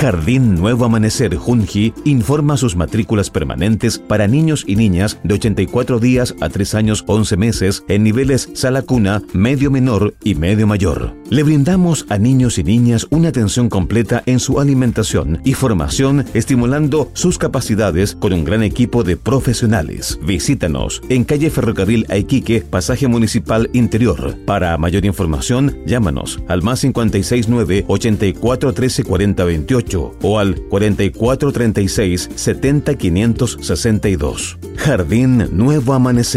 Jardín Nuevo Amanecer Junji informa sus matrículas permanentes para niños y niñas de 84 días a 3 años 11 meses en niveles sala cuna, medio menor y medio mayor. Le brindamos a niños y niñas una atención completa en su alimentación y formación, estimulando sus capacidades con un gran equipo de profesionales. Visítanos en calle Ferrocarril a Iquique, pasaje municipal interior. Para mayor información, llámanos al +569 84 13 40 28 o al 44 36 70 562. Jardín Nuevo Amanecer.